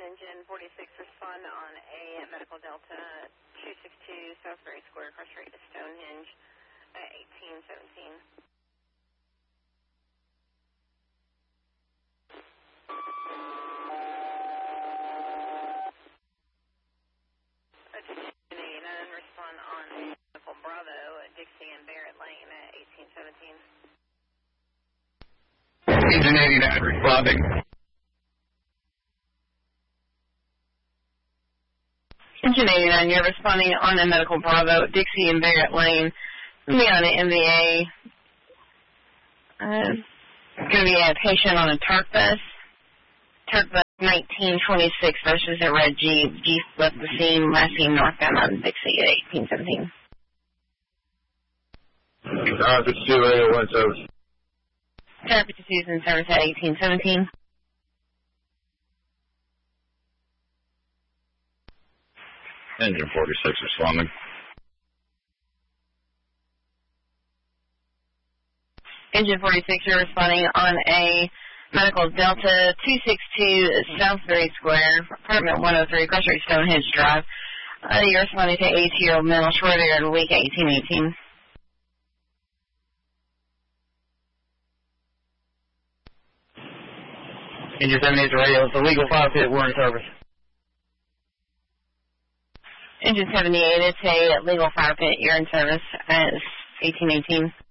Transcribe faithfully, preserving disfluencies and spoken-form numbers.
Engine forty-six, respond on a Medical Delta two sixty-two Southbury Square, cross rate to Stonehenge at eighteen seventeen. Engine eighty-nine, respond on a Medical Bravo at Dixie and Barrett Lane at eighteen seventeen. Engine eighty-nine, responding. Engine eighty-nine, you're responding on a Medical Bravo, Dixie and Barrett Lane. Going to be on an M V A. Uh, going to be a patient on a Turk bus. Turk bus nineteen twenty-six versus a red Jeep. Jeep left the scene, last seen northbound on Dixie at eighteen seventeen. Uh, fifty-two radio one service. Tower fifty-two is in service at eighteen seventeen. Engine forty-six responding. Engine forty-six, you're responding on a Medical Delta two sixty-two Southbury Square, apartment one oh three, cross rate Stonehenge Drive. Uh, you're responding to eighty-year-old male, short air in week eighteen eighteen. Engine seventy-eight radio, it's a legal fire pit, we're in service. Engine seventy-eight, it's a legal fire pit, you're in service at eighteen eighteen.